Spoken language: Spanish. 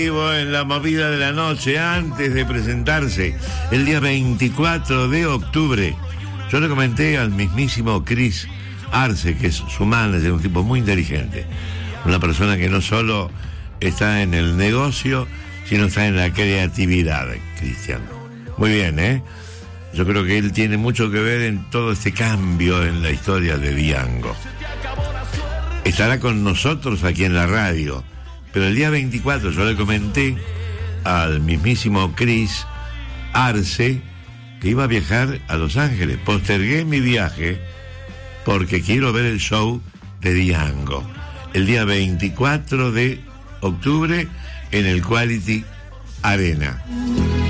En la movida de la noche, antes de presentarse el día 24 de octubre, yo le comenté al mismísimo Chris Arce, que es su manager, un tipo muy inteligente, una persona que no solo está en el negocio, sino está en la creatividad, Cristian. Muy bien, ¿eh? Yo creo que él tiene mucho que ver en todo este cambio en la historia de Diango. Estará con nosotros aquí en la radio. Pero el día 24 yo le comenté al mismísimo Chris Arce que iba a viajar a Los Ángeles. Postergué mi viaje porque quiero ver el show de Diango el día 24 de octubre en el Quality Arena.